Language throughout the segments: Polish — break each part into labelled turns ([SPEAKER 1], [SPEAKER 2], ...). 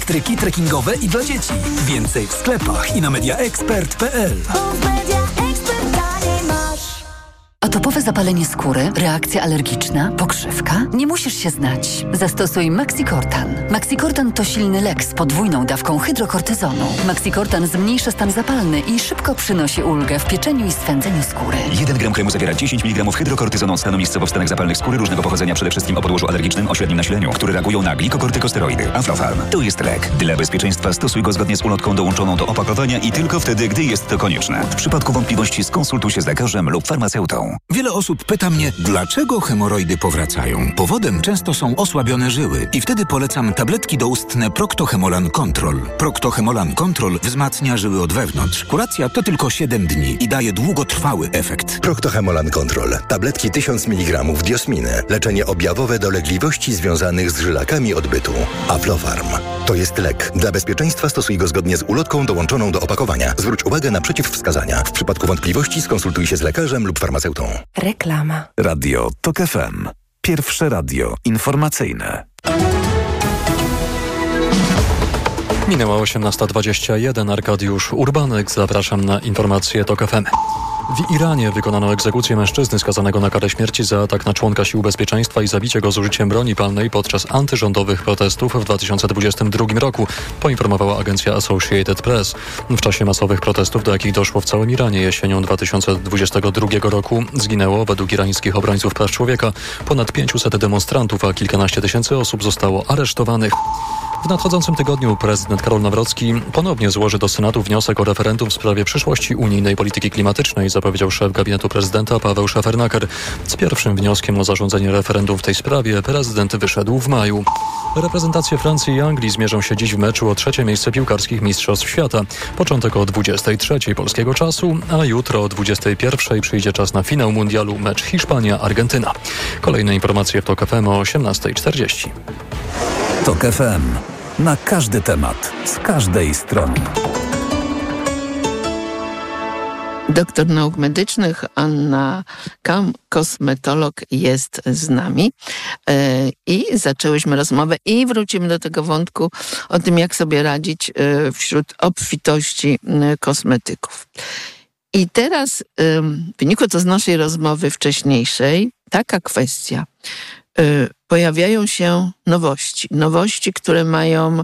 [SPEAKER 1] stryki trekkingowe i dla dzieci. Więcej w sklepach i na mediaexpert.pl.
[SPEAKER 2] Atopowe zapalenie skóry, reakcja alergiczna, pokrzywka? Nie musisz się znać. Zastosuj Maxicortan. Maxicortan to silny lek z podwójną dawką hydrokortyzonu. Maxicortan zmniejsza stan zapalny i szybko przynosi ulgę w pieczeniu i swędzeniu skóry.
[SPEAKER 3] 1 gram kremu zawiera 10 mg hydrokortyzonu stanu miejscowo w stanach zapalnych skóry różnego pochodzenia, przede wszystkim o podłożu alergicznym o średnim nasileniu, które reagują na glikokortykosteroidy. Aflofarm to jest lek. Dla bezpieczeństwa stosuj go zgodnie z ulotką dołączoną do opakowania i tylko wtedy, gdy jest to konieczne. W przypadku wątpliwości skonsultuj się z lekarzem lub farmaceutą.
[SPEAKER 4] Wiele osób pyta mnie, dlaczego hemoroidy powracają. Powodem często są osłabione żyły i wtedy polecam tabletki doustne Procto-Hemolan Control. Procto-Hemolan Control wzmacnia żyły od wewnątrz. Kuracja to tylko 7 dni i daje długotrwały efekt.
[SPEAKER 5] Procto-Hemolan Control. Tabletki 1000 mg diosminy. Leczenie objawowe dolegliwości związanych z żylakami odbytu. Aflofarm. To jest lek. Dla bezpieczeństwa stosuj go zgodnie z ulotką dołączoną do opakowania. Zwróć uwagę na przeciwwskazania. W przypadku wątpliwości skonsultuj się z lekarzem lub farmaceutą.
[SPEAKER 6] Reklama.
[SPEAKER 7] Radio TOK FM. Pierwsze radio informacyjne.
[SPEAKER 8] Minęła 18:21. Arkadiusz Urbanek. Zapraszam na informacje TOK FM. W Iranie wykonano egzekucję mężczyzny skazanego na karę śmierci za atak na członka sił bezpieczeństwa i zabicie go z użyciem broni palnej podczas antyrządowych protestów w 2022 roku, poinformowała agencja Associated Press. W czasie masowych protestów, do jakich doszło w całym Iranie jesienią 2022 roku, zginęło według irańskich obrońców praw człowieka ponad 500 demonstrantów, a kilkanaście tysięcy osób zostało aresztowanych. W nadchodzącym tygodniu prezydent Karol Nawrocki ponownie złoży do Senatu wniosek o referendum w sprawie przyszłości unijnej polityki klimatycznej, zapowiedział szef gabinetu prezydenta Paweł Szefernaker. Z pierwszym wnioskiem o zarządzenie referendum w tej sprawie prezydent wyszedł w maju. Reprezentacje Francji i Anglii zmierzą się dziś w meczu o 3. miejsce piłkarskich Mistrzostw Świata. Początek o 23:00 polskiego czasu, a jutro o 21:00 przyjdzie czas na finał mundialu, mecz Hiszpania-Argentyna. Kolejne informacje w TOK FM o 18:40.
[SPEAKER 7] TOK FM. Na każdy temat, z każdej strony.
[SPEAKER 6] Doktor nauk medycznych Anna Kam, kosmetolog, jest z nami. I zaczęłyśmy rozmowę i wrócimy do tego wątku o tym, jak sobie radzić wśród obfitości kosmetyków. I teraz wynikło to z naszej rozmowy wcześniejszej, taka kwestia. Pojawiają się nowości, które mają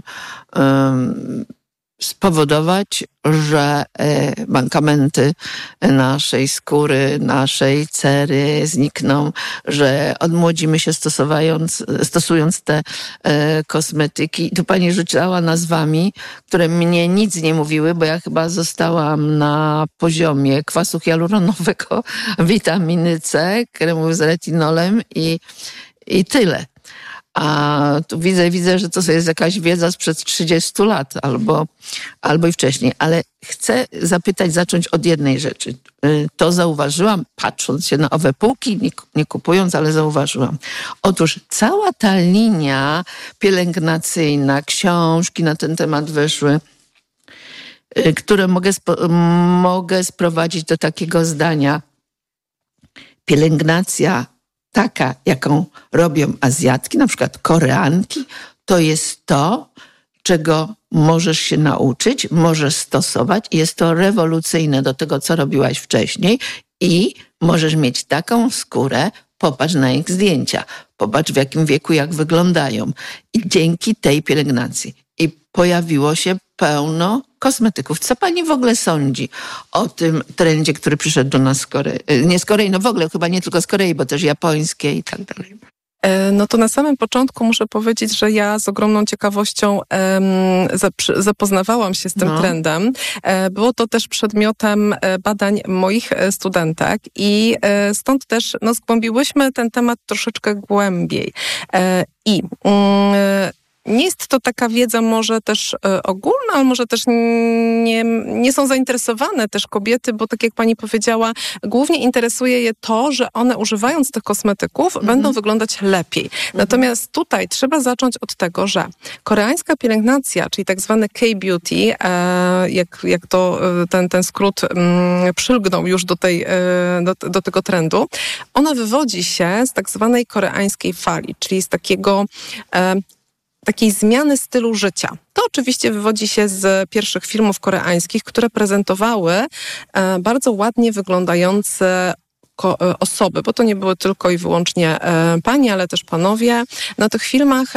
[SPEAKER 6] spowodować, że mankamenty naszej skóry, naszej cery znikną, że odmłodzimy się stosując te kosmetyki. Tu pani rzucała nazwami, które mnie nic nie mówiły, bo ja chyba zostałam na poziomie kwasu hialuronowego, witaminy C, kremu z retinolem i tyle. A tu widzę, że to jest jakaś wiedza sprzed 30 lat albo i wcześniej. Ale chcę zacząć od jednej rzeczy. To zauważyłam, patrząc się na owe półki, nie kupując, ale zauważyłam. Otóż cała ta linia pielęgnacyjna, książki na ten temat wyszły, które mogę sprowadzić do takiego zdania. Pielęgnacja taka, jaką robią Azjatki, na przykład Koreanki, to jest to, czego możesz się nauczyć, możesz stosować i jest to rewolucyjne do tego, co robiłaś wcześniej i możesz mieć taką skórę, popatrz na ich zdjęcia, popatrz w jakim wieku, jak wyglądają. I dzięki tej pielęgnacji. I pojawiło się pełno kosmetyków. Co pani w ogóle sądzi o tym trendzie, który przyszedł do nas z Korei? Nie z Korei, no w ogóle chyba nie tylko z Korei, bo też japońskie i tak dalej.
[SPEAKER 9] No to na samym początku muszę powiedzieć, że ja z ogromną ciekawością zapoznawałam się z tym trendem. Było to też przedmiotem badań moich studentek i stąd też zgłębiłyśmy ten temat troszeczkę głębiej. Nie jest to taka wiedza może też ogólna, ale może też nie są zainteresowane też kobiety, bo tak jak pani powiedziała, głównie interesuje je to, że one używając tych kosmetyków będą wyglądać lepiej. Natomiast tutaj trzeba zacząć od tego, że koreańska pielęgnacja, czyli tak zwany K-beauty, jak to ten skrót przylgnął już do tego trendu, ona wywodzi się z tak zwanej koreańskiej fali, czyli z takiego takiej zmiany stylu życia. To oczywiście wywodzi się z pierwszych filmów koreańskich, które prezentowały bardzo ładnie wyglądające osoby, bo to nie były tylko i wyłącznie panie, ale też panowie. Na tych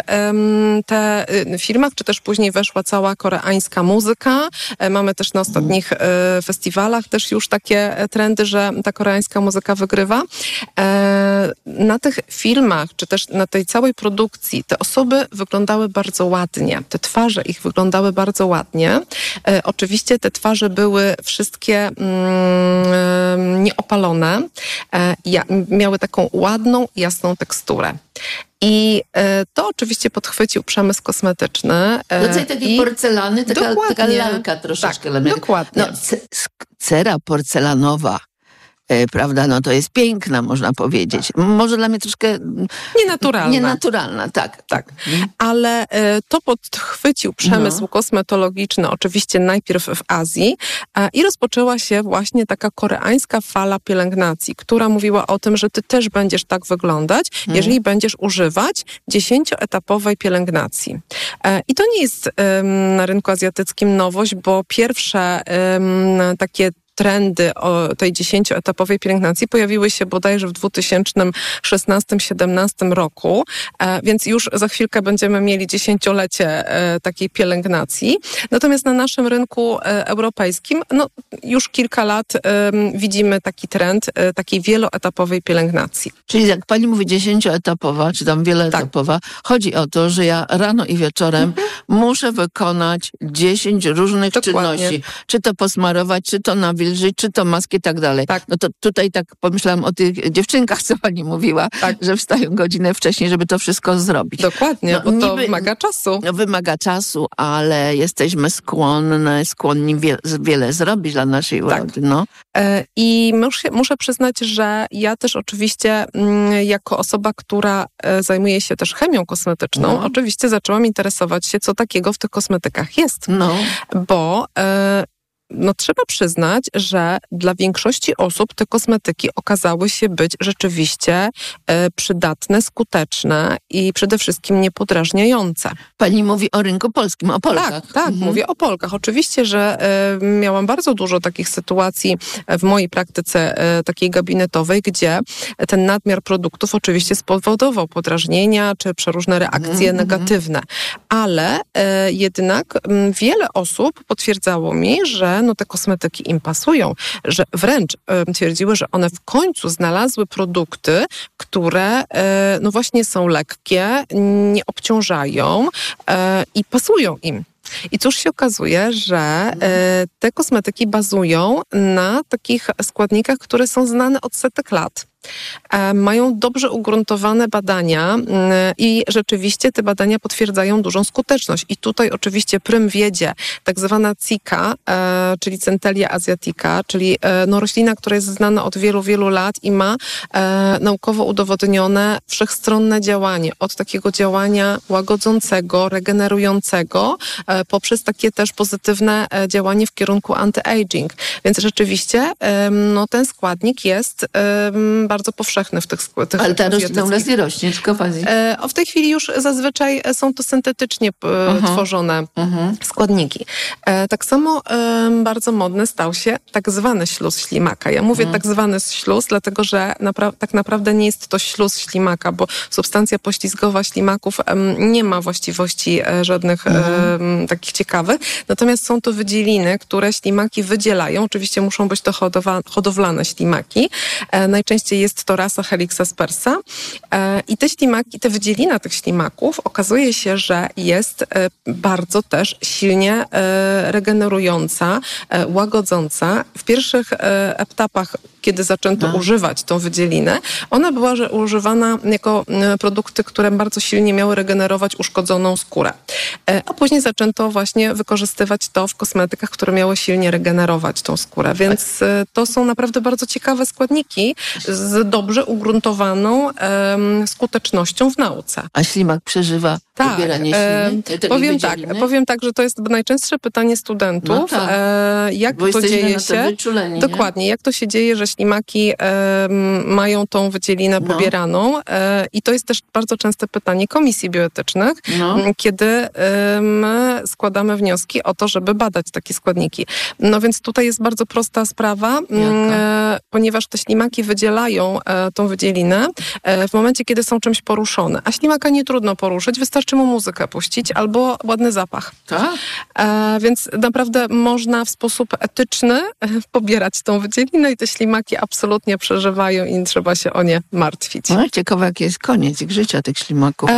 [SPEAKER 9] filmach, czy też później weszła cała koreańska muzyka. Mamy też na ostatnich festiwalach też już takie trendy, że ta koreańska muzyka wygrywa. Na tych filmach, czy też na tej całej produkcji te osoby wyglądały bardzo ładnie. Te twarze ich wyglądały bardzo ładnie. Oczywiście te twarze były wszystkie nieopalone. Miały taką ładną, jasną teksturę. I to oczywiście podchwycił przemysł kosmetyczny.
[SPEAKER 6] Rodzaj takiej porcelany, taka lalka troszeczkę.
[SPEAKER 9] Tak, dokładnie.
[SPEAKER 6] No, cera porcelanowa, prawda, no to jest piękna, można powiedzieć. Może dla mnie troszkę nienaturalna, tak.
[SPEAKER 9] Ale to podchwycił przemysł kosmetologiczny oczywiście najpierw w Azji i rozpoczęła się właśnie taka koreańska fala pielęgnacji, która mówiła o tym, że ty też będziesz tak wyglądać, jeżeli będziesz używać 10-etapowej pielęgnacji. I to nie jest na rynku azjatyckim nowość, bo pierwsze takie trendy o tej 10-etapowej pielęgnacji pojawiły się bodajże w 2016-17 roku, więc już za chwilkę będziemy mieli 10-lecie takiej pielęgnacji. Natomiast na naszym rynku europejskim już kilka lat widzimy taki trend takiej wieloetapowej pielęgnacji.
[SPEAKER 6] Czyli jak pani mówi 10-etapowa, czy tam wieloetapowa, chodzi o to, że ja rano i wieczorem muszę wykonać 10 różnych czynności. Czy to posmarować, czy to nawilżyć, czy to maski i tak dalej. Tak. No to tutaj tak pomyślałam o tych dziewczynkach, co pani mówiła, że wstają godzinę wcześniej, żeby to wszystko zrobić.
[SPEAKER 9] Dokładnie, bo to wymaga czasu.
[SPEAKER 6] Wymaga czasu, ale jesteśmy skłonni wiele zrobić dla naszej urody.
[SPEAKER 9] I muszę przyznać, że ja też oczywiście jako osoba, która zajmuje się też chemią kosmetyczną, oczywiście zaczęłam interesować się, co takiego w tych kosmetykach jest. Bo trzeba przyznać, że dla większości osób te kosmetyki okazały się być rzeczywiście przydatne, skuteczne i przede wszystkim niepodrażniające.
[SPEAKER 6] Pani mówi o rynku polskim, o Polkach.
[SPEAKER 9] Tak, mówię o Polkach. Oczywiście, że miałam bardzo dużo takich sytuacji w mojej praktyce takiej gabinetowej, gdzie ten nadmiar produktów oczywiście spowodował podrażnienia czy przeróżne reakcje negatywne. Ale jednak wiele osób potwierdzało mi, że te kosmetyki im pasują, że wręcz twierdziły, że one w końcu znalazły produkty, które właśnie są lekkie, nie obciążają i pasują im. I cóż się okazuje, że te kosmetyki bazują na takich składnikach, które są znane od setek lat. Mają dobrze ugruntowane badania i rzeczywiście te badania potwierdzają dużą skuteczność. I tutaj oczywiście prym wiedzie tak zwana CICA, czyli Centellia asiatica, czyli roślina, która jest znana od wielu, wielu lat i ma naukowo udowodnione wszechstronne działanie. Od takiego działania łagodzącego, regenerującego, poprzez takie też pozytywne działanie w kierunku anti-aging. Więc rzeczywiście ten składnik jest bardzo powszechny w tych składnikach.
[SPEAKER 6] Ale ta roślina u nas nie rośnie, tylko w Azji.
[SPEAKER 9] W tej chwili już zazwyczaj są to syntetycznie tworzone składniki. Tak samo bardzo modny stał się tak zwany śluz ślimaka. Ja mówię tak zwany śluz, dlatego że tak naprawdę nie jest to śluz ślimaka, bo substancja poślizgowa ślimaków nie ma właściwości żadnych takich ciekawych. Natomiast są to wydzieliny, które ślimaki wydzielają. Oczywiście muszą być to hodowlane ślimaki. Najczęściej jest to rasa Helixa spersa i te ślimaki, te wydzielina tych ślimaków okazuje się, że jest bardzo też silnie regenerująca, łagodząca. W pierwszych etapach, kiedy zaczęto używać tą wydzielinę, ona była używana jako produkty, które bardzo silnie miały regenerować uszkodzoną skórę. A później zaczęto właśnie wykorzystywać to w kosmetykach, które miały silnie regenerować tą skórę. Więc to są naprawdę bardzo ciekawe składniki z dobrze ugruntowaną skutecznością w nauce.
[SPEAKER 6] A ślimak przeżywa pobieranie śliny?
[SPEAKER 9] Powiem tak, że to jest najczęstsze pytanie studentów.
[SPEAKER 6] No tak.
[SPEAKER 9] Jak
[SPEAKER 6] Bo
[SPEAKER 9] to dzieje
[SPEAKER 6] na
[SPEAKER 9] się?
[SPEAKER 6] wyczuleni,
[SPEAKER 9] Dokładnie. Jak to się dzieje, że ślimaki mają tą wydzielinę pobieraną? I to jest też bardzo częste pytanie komisji bioetycznych, kiedy my składamy wnioski o to, żeby badać takie składniki. No więc tutaj jest bardzo prosta sprawa, ponieważ te ślimaki wydzielają tą wydzielinę w momencie, kiedy są czymś poruszone. A ślimaka nie trudno poruszyć, wystarczy mu muzykę puścić albo ładny zapach.
[SPEAKER 6] Tak?
[SPEAKER 9] Więc naprawdę można w sposób etyczny pobierać tą wydzielinę i te ślimaki absolutnie przeżywają i nie trzeba się o nie martwić.
[SPEAKER 6] No, ciekawe, jaki jest koniec życia tych ślimaków.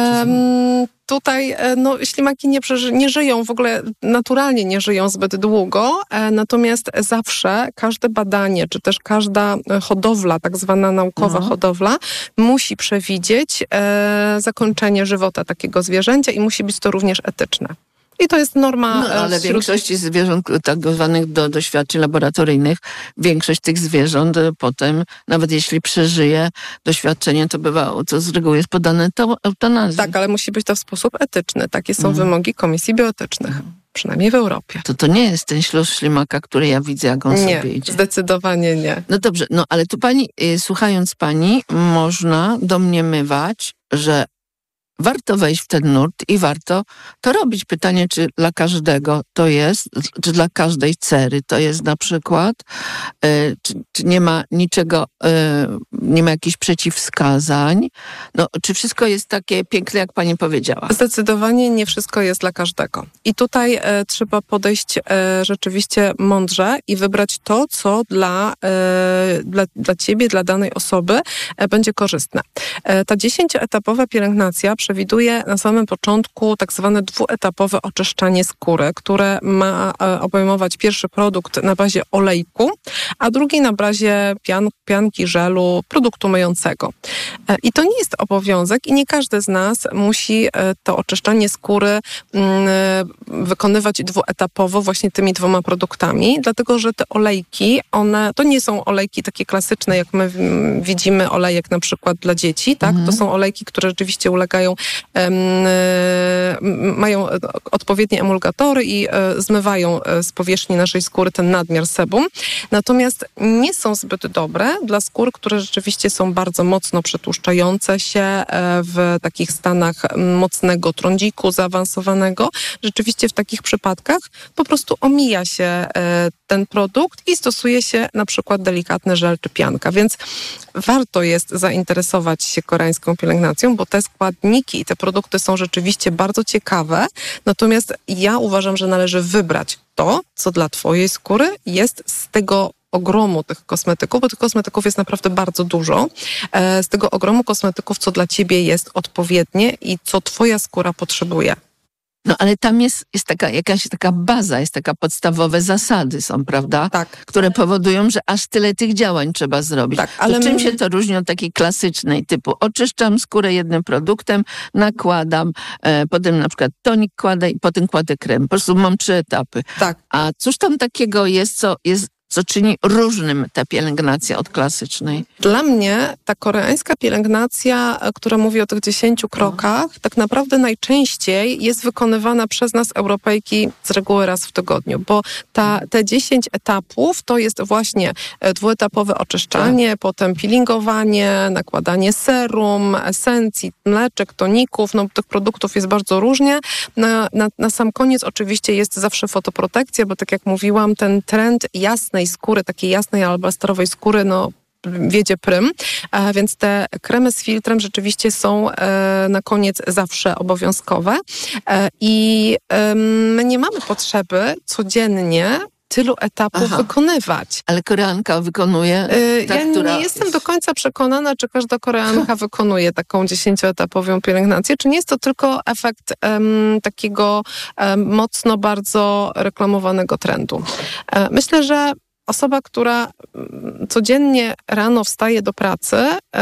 [SPEAKER 9] Tutaj ślimaki nie żyją, w ogóle naturalnie nie żyją zbyt długo, natomiast zawsze każde badanie, czy też każda hodowla, tak zwana naukowa hodowla, musi przewidzieć zakończenie żywota takiego zwierzęcia i musi być to również etyczne. I to jest norma.
[SPEAKER 6] Ale większości zwierząt, tak zwanych do doświadczeń laboratoryjnych, większość tych zwierząt potem, nawet jeśli przeżyje doświadczenie, to z reguły jest podane eutanazji.
[SPEAKER 9] Tak, ale musi być to w sposób etyczny. Takie są wymogi komisji bioetycznych. Przynajmniej w Europie.
[SPEAKER 6] To nie jest ten śluz ślimaka, który ja widzę, jak on sobie idzie.
[SPEAKER 9] Zdecydowanie nie.
[SPEAKER 6] No dobrze, ale tu słuchając pani, można domniemywać, że warto wejść w ten nurt i warto to robić. Pytanie, czy dla każdego to jest, czy dla każdej cery to jest na przykład, czy nie ma niczego, nie ma jakichś przeciwwskazań, czy wszystko jest takie piękne, jak pani powiedziała?
[SPEAKER 9] Zdecydowanie nie wszystko jest dla każdego. I tutaj trzeba podejść rzeczywiście mądrze i wybrać to, co dla ciebie, dla danej osoby będzie korzystne. Ta 10-etapowa pielęgnacja przewiduje na samym początku tak zwane 2-etapowe oczyszczanie skóry, które ma obejmować pierwszy produkt na bazie olejku, a drugi na bazie pianki, żelu, produktu myjącego. I to nie jest obowiązek i nie każdy z nas musi to oczyszczanie skóry wykonywać 2-etapowo właśnie tymi 2 produktami, dlatego że te olejki, to nie są olejki takie klasyczne, jak my widzimy olejek na przykład dla dzieci, tak? To są olejki, które rzeczywiście ulegają, mają odpowiednie emulgatory i zmywają z powierzchni naszej skóry ten nadmiar sebum. Natomiast nie są zbyt dobre dla skór, które rzeczywiście są bardzo mocno przetłuszczające się w takich stanach mocnego trądziku zaawansowanego. Rzeczywiście w takich przypadkach po prostu omija się ten produkt i stosuje się na przykład delikatny żel czy pianka. Więc warto jest zainteresować się koreańską pielęgnacją, bo te składniki i te produkty są rzeczywiście bardzo ciekawe. Natomiast ja uważam, że należy wybrać to, co dla twojej skóry jest z tego ogromu tych kosmetyków, bo tych kosmetyków jest naprawdę bardzo dużo. Z tego ogromu kosmetyków, co dla ciebie jest odpowiednie i co twoja skóra potrzebuje.
[SPEAKER 6] Ale tam jest jakaś taka baza, jest taka podstawowe zasady są, prawda?
[SPEAKER 9] Tak.
[SPEAKER 6] Które powodują, że aż tyle tych działań trzeba zrobić. Tak, ale czym się to różni od takiej klasycznej typu oczyszczam skórę jednym produktem, nakładam, potem na przykład tonik kładę i potem kładę krem. Po prostu mam 3 etapy.
[SPEAKER 9] Tak.
[SPEAKER 6] A cóż tam takiego jest, co czyni różnym tę pielęgnację od klasycznej?
[SPEAKER 9] Dla mnie ta koreańska pielęgnacja, która mówi o tych 10 krokach, tak naprawdę najczęściej jest wykonywana przez nas, Europejki, z reguły raz w tygodniu, bo te 10 etapów to jest właśnie 2-etapowe oczyszczanie, potem peelingowanie, nakładanie serum, esencji, mleczek, toników, tych produktów jest bardzo różnie. Na sam koniec oczywiście jest zawsze fotoprotekcja, bo tak jak mówiłam, ten trend jasnej skóry, takiej jasnej alabastrowej skóry, wiedzie prym, więc te kremy z filtrem rzeczywiście są na koniec zawsze obowiązkowe i my nie mamy potrzeby codziennie tylu etapów wykonywać.
[SPEAKER 6] Ale Koreanka wykonuje
[SPEAKER 9] nie jestem do końca przekonana, czy każda Koreanka wykonuje taką 10-etapową pielęgnację, czy nie jest to tylko efekt takiego mocno bardzo reklamowanego trendu. Myślę, że osoba, która codziennie rano wstaje do pracy,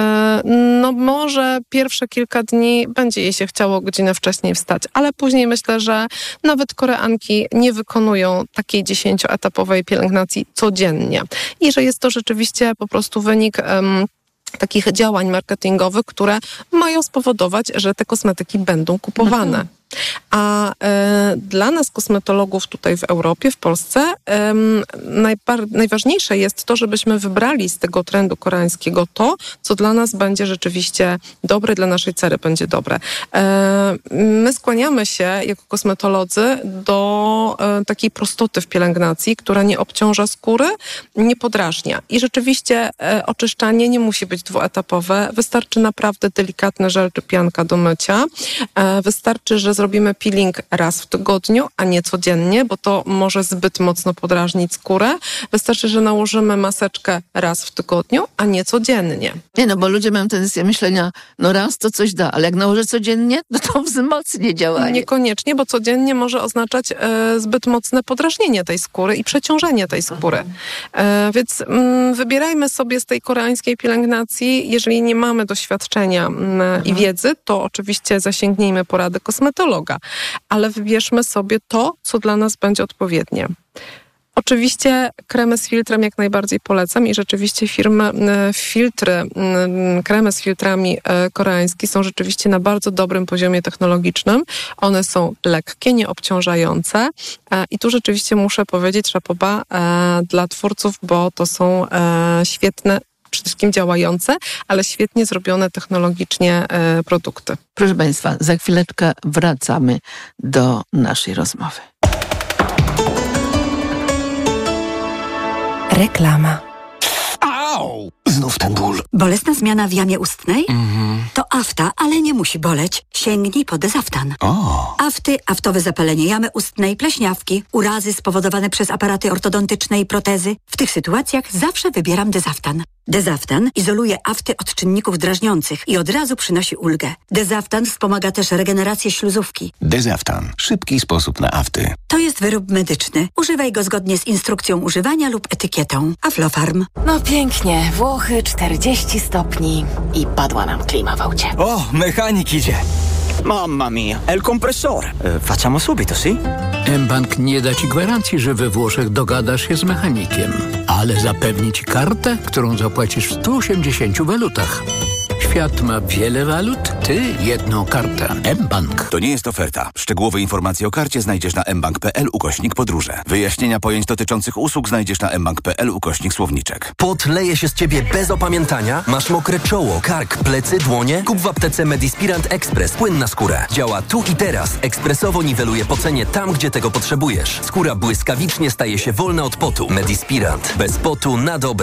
[SPEAKER 9] może pierwsze kilka dni będzie jej się chciało godzinę wcześniej wstać, ale później myślę, że nawet Koreanki nie wykonują takiej 10-etapowej pielęgnacji codziennie. I że jest to rzeczywiście po prostu wynik takich działań marketingowych, które mają spowodować, że te kosmetyki będą kupowane. A dla nas, kosmetologów tutaj w Europie, w Polsce, najważniejsze jest to, żebyśmy wybrali z tego trendu koreańskiego to, co dla nas będzie rzeczywiście dobre, dla naszej cery będzie dobre. My skłaniamy się jako kosmetolodzy do takiej prostoty w pielęgnacji, która nie obciąża skóry, nie podrażnia. I rzeczywiście oczyszczanie nie musi być dwuetapowe. Wystarczy naprawdę delikatny żel czy pianka do mycia. Wystarczy, że zrobimy peeling raz w tygodniu, a nie codziennie, bo to może zbyt mocno podrażnić skórę. Wystarczy, że nałożymy maseczkę raz w tygodniu, a nie codziennie.
[SPEAKER 6] Nie, no bo ludzie mają tendencję myślenia, no raz to coś da, ale jak nałożę codziennie, to wzmocni działanie.
[SPEAKER 9] Niekoniecznie, bo codziennie może oznaczać zbyt mocne podrażnienie tej skóry i przeciążenie tej skóry. Więc wybierajmy sobie z tej koreańskiej pielęgnacji, jeżeli nie mamy doświadczenia i wiedzy, to oczywiście zasięgnijmy porady kosmetologa, ale wybierzmy sobie to, co dla nas będzie odpowiednie. Oczywiście kremy z filtrem jak najbardziej polecam i rzeczywiście kremy z filtrami koreańskie są rzeczywiście na bardzo dobrym poziomie technologicznym. One są lekkie, nieobciążające i tu rzeczywiście muszę powiedzieć chapeau dla twórców, bo to są świetne, przede wszystkim działające, ale świetnie zrobione technologicznie produkty.
[SPEAKER 6] Proszę Państwa, za chwileczkę wracamy do naszej rozmowy.
[SPEAKER 10] Reklama.
[SPEAKER 11] Au! Znów ten ból.
[SPEAKER 10] Bolesna zmiana w jamie ustnej? To afta, ale nie musi boleć. Sięgnij po Dezaftan. Afty, aftowe zapalenie jamy ustnej, pleśniawki, urazy spowodowane przez aparaty ortodontyczne i protezy. W tych sytuacjach zawsze wybieram Dezaftan. Dezaftan izoluje afty od czynników drażniących i od razu przynosi ulgę. Dezaftan wspomaga też regenerację śluzówki.
[SPEAKER 11] Dezaftan. Szybki sposób na afty.
[SPEAKER 10] To jest wyrób medyczny. Używaj go zgodnie z instrukcją używania lub etykietą. Aflofarm.
[SPEAKER 12] No pięknie. Włochy 40 stopni i padła nam klima w aucie.
[SPEAKER 13] Oh, mechanik idzie. Mamma mia, el compressore. Facciamo subito, sì?
[SPEAKER 14] mBank nie da ci gwarancji, że we Włoszech dogadasz się z mechanikiem, ale zapewni ci kartę, którą zapłacisz w 180 walutach. Świat ma wiele walut, ty jedną kartę. mBank.
[SPEAKER 15] To nie jest oferta. Szczegółowe informacje o karcie znajdziesz na mbank.pl/podróże. Wyjaśnienia pojęć dotyczących usług znajdziesz na mbank.pl/słowniczek.
[SPEAKER 16] Pot leje się z ciebie bez opamiętania? Masz mokre czoło, kark, plecy, dłonie? Kup w aptece Medispirant Express. Płyn na skórę. Działa tu i teraz. Ekspresowo niweluje pocenie tam, gdzie tego potrzebujesz. Skóra błyskawicznie staje się wolna od potu. Medispirant. Bez potu na dobre.